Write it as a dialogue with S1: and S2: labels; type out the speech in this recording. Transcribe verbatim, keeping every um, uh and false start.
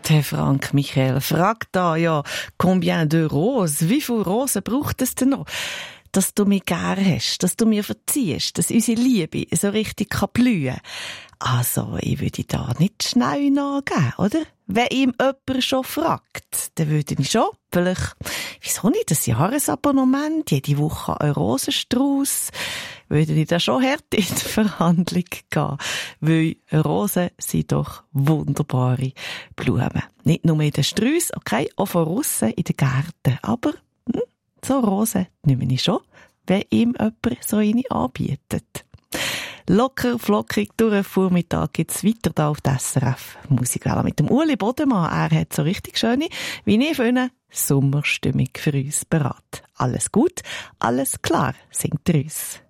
S1: Der Frank Michael fragt da ja, combien de roses? Wie viele Rosen braucht es denn noch? Dass du mich gern hast, dass du mir verziehst, dass unsere Liebe so richtig kann blühen. Also, ich würde da nicht schnell nachgeben, oder? Wenn ihm jemand schon fragt, dann würde ich schon, vielleicht, wieso nicht, das Jahresabonnement, jede Woche ein Rosenstrauß, würde ich da schon hart in die Verhandlung gehen. Weil Rosen sind doch wunderbare Blumen. Nicht nur in den Sträussen, okay, auch von aussen in den Gärten. Aber hm, so Rosen nehme ich schon, wenn ihm jemand so eine anbietet. Locker, flockig durch den Vormittag geht's weiter da auf der S R F Musikwelle mit dem Uli Bodemann. Er hat so richtig schöne, wie ich finde, Sommerstimmung für uns bereit. Alles gut, alles klar, singt er uns.